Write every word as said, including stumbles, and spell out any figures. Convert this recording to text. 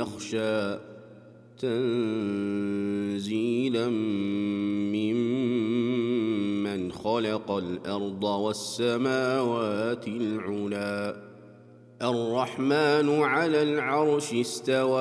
يخشى تنزيلا ممن خلق الأرض والسماوات العلى الرحمن على العرش استوى